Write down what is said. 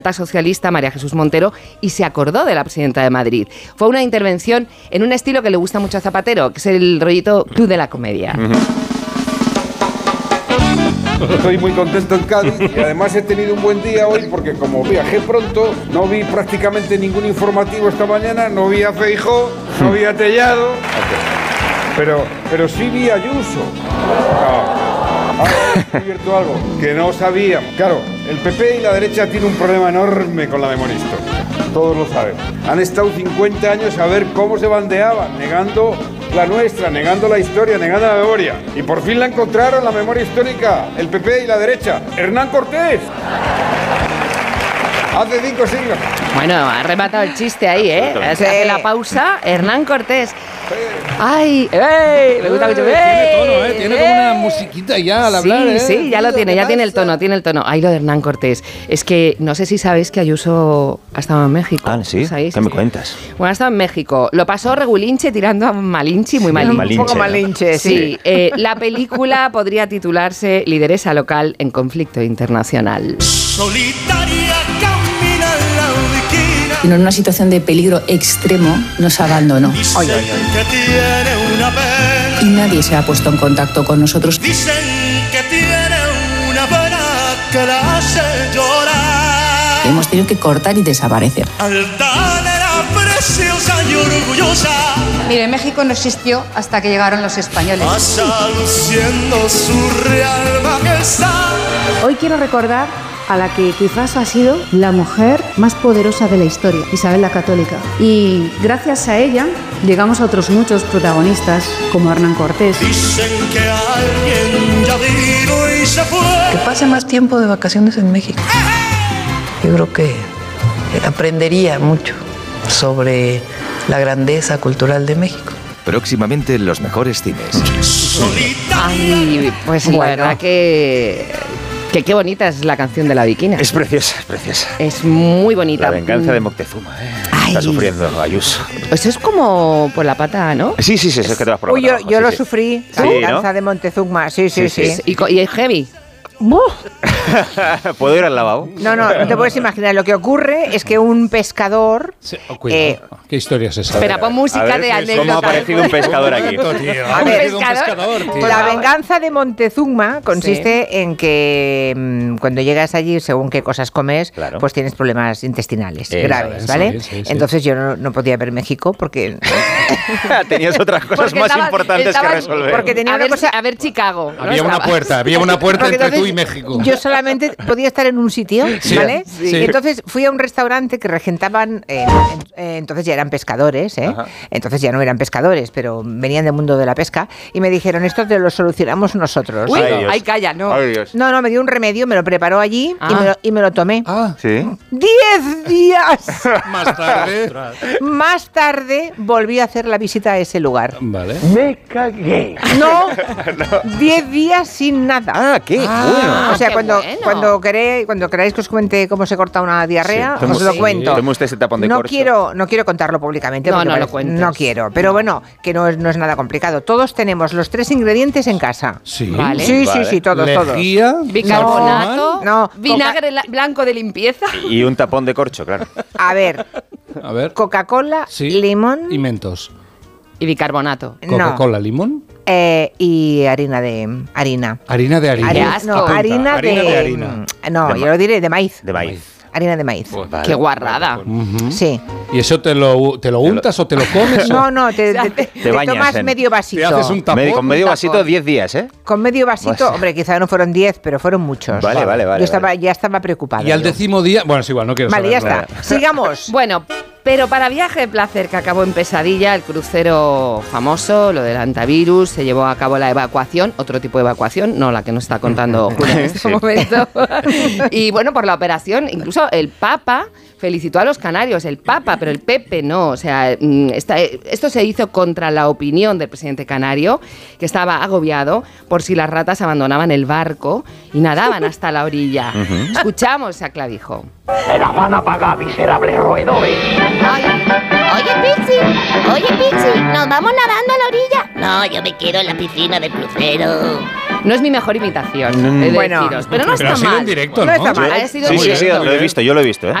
socialista María Jesús Montero y se acordó de la presidenta de Madrid. Fue una intervención en un estilo que le gusta mucho a Zapatero, que es el rollito Club de la Comedia. Estoy muy contento en Cádiz y además he tenido un buen día hoy porque como viajé pronto, no vi prácticamente ningún informativo esta mañana, no vi a Feijóo, no vi a Tellado, pero sí vi a Ayuso. Ahora he descubierto algo que no sabía. Claro, el PP y la derecha tienen un problema enorme con la memoria histórica. Todos lo saben. Han estado 50 años a ver cómo se bandeaban, negando la nuestra, negando la historia, negando la memoria. Y por fin la encontraron, la memoria histórica, el PP y la derecha. ¡Hernán Cortés! Hace 5 siglos. Bueno, ha rematado el chiste ahí, ¿eh? Hace la pausa, Hernán Cortés. ¡Ay! Me gusta mucho. Tiene tono, ¿eh? Tiene como una musiquita ya al hablar, ¿eh? Sí, ya lo tiene, ya tiene el tono. Ay, lo de Hernán Cortés. Es que no sé si sabéis que Ayuso ha estado en México. Ah, ¿sí? ¿Sabéis? ¿Qué me cuentas? Bueno, ha estado en México. Lo pasó regulinche tirando a Malinche, muy malinche. Un poco malinche, sí. La película podría titularse Lideresa local en conflicto internacional. Solitaria camina la ubiquina. En una situación de peligro extremo nos abandonó. Dicen que tiene una pena. Y nadie se ha puesto en contacto con nosotros. Dicen que tiene una pena que la hace llorar. Hemos tenido que cortar y desaparecer. Altanera, preciosa y orgullosa. Mire, México no existió hasta que llegaron los españoles. Pasa luciendo su real majestad. Hoy quiero recordar a la que quizás ha sido la mujer más poderosa de la historia, Isabel la Católica. Y gracias a ella llegamos a otros muchos protagonistas, como Hernán Cortés. Dicen que alguien ya vino y se fue. Que pase más tiempo de vacaciones en México. Yo creo que aprendería mucho sobre la grandeza cultural de México. Próximamente en los mejores cines. Ay, pues la verdad que qué bonita es la canción de La Viquina. Es preciosa, es preciosa. Es muy bonita. La venganza de Moctezuma, Está sufriendo Ayuso. Eso es como por la pata, ¿no? Sí, es que te vas por la Uy, pata. yo lo sufrí, la venganza, ¿no? de Montezuma, sí. ¿Y es heavy? ¿Puedo ir al lavabo? No te puedes imaginar. Lo que ocurre es que un pescador... Cuidado. ¿Qué historia es esa? Espera, pon música de anécdota. ¿Cómo ha aparecido un pescador aquí? A ver, la venganza de Montezuma consiste en que cuando llegas allí, según qué cosas comes, pues tienes problemas intestinales graves, ¿vale? Sí. Entonces yo no podía ver México porque... Tenías otras cosas más importantes que resolver. Porque tenía a ver Chicago. Había una puerta entre tú y México. Yo solamente podía estar en un sitio, ¿vale? Sí. Y entonces fui a un restaurante que regentaban, entonces ya eran pescadores, entonces ya no eran pescadores, pero venían del mundo de la pesca, y me dijeron, esto te lo solucionamos nosotros. Uy, ay, calla, no. No, me dio un remedio, me lo preparó allí y me lo tomé. ¿Sí? 10 días Más tarde volví a hacer la visita a ese lugar. Vale. Me cagué. No, 10 días sin nada. ¿Qué? Bueno. O sea, cuando queráis que os cuente cómo se corta una diarrea, os lo cuento. Tome usted ese tapón de corcho. No quiero contarlo públicamente. No lo cuentes. No quiero. Pero bueno, que no es nada complicado. Todos tenemos los 3 ingredientes en casa. Sí. Vale. Sí, todos. Lejía, bicarbonato, no, vinagre blanco de limpieza. Y un tapón de corcho, claro. A ver, Coca-Cola, sí, limón y mentos. Y bicarbonato. Coca-Cola, limón. Y harina de harina. Harina de harina. Harina de harina. No, yo lo diré de maíz. De maíz. Harina de maíz. Pues vale. Qué guarrada. Sí. ¿Y eso te lo untas o te lo comes? No, te bañas tomas medio vasito. Te haces un tapón. Con medio vasito 10 días, ¿eh? Con medio vasito, hombre, quizá no fueron 10, pero fueron muchos. Vale. Ya estaba preocupada. Y al 10º día, bueno, es igual, no quiero saber. Vale, ya nada. está. Sigamos. Bueno, pero para viaje de placer que acabó en pesadilla, el crucero famoso, lo del antivirus, se llevó a cabo la evacuación, otro tipo de evacuación, no la que nos está contando Julia en este momento. Y bueno, por la operación, incluso el Papa felicitó a los canarios, el Papa, pero el Pepe no. O sea, esto se hizo contra la opinión del presidente canario, que estaba agobiado por si las ratas abandonaban el barco y nadaban hasta la orilla. Escuchamos a Clavijo. ¡Me la van a pagar, miserables roedores! Oye, Pixi, ¿nos vamos nadando a la orilla? No, yo me quedo en la piscina del crucero. No es mi mejor imitación, he de deciros, pero no está mal. En directo, no está mal. Sí, lo he visto, yo lo he visto.